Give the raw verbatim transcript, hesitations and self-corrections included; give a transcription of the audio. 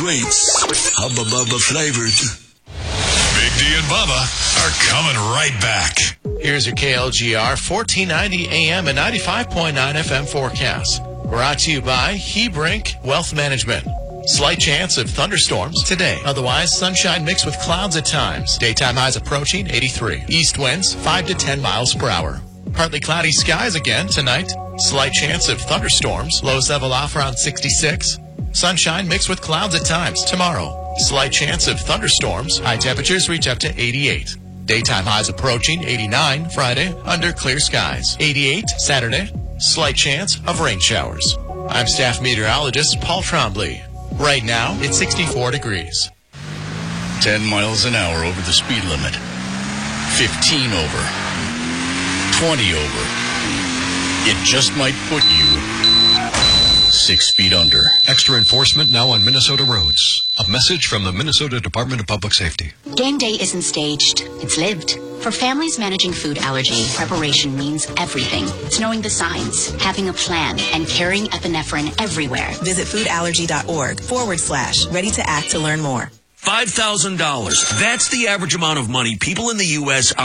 Rates. Hubba Bubba flavored. Big D and Bubba are coming right back. Here's your K L G R fourteen ninety A M and ninety-five point nine F M forecast. Brought to you by Hebrink Wealth Management. Slight chance of thunderstorms today. Otherwise, sunshine mixed with clouds at times. Daytime highs approaching eighty-three. East winds five to ten miles per hour. Partly cloudy skies again tonight. Slight chance of thunderstorms. Lows level off around sixty-six. Sunshine mixed with clouds at times tomorrow. Slight chance of thunderstorms. High temperatures reach up to eighty-eight. Daytime highs approaching eighty-nine Friday under clear skies. eighty-eight Saturday. Slight chance of rain showers. I'm staff meteorologist Paul Trombley. Right now, it's sixty-four degrees. ten miles an hour over the speed limit. fifteen over. twenty over. It just might put you six feet under. Extra enforcement now on Minnesota roads. A message from the Minnesota Department of Public Safety. Game day isn't staged. It's lived. For families managing food allergy, preparation means everything. It's knowing the signs, having a plan, and carrying epinephrine everywhere. Visit foodallergy.org forward slash ready to act to learn more. five thousand dollars. That's the average amount of money people in the U S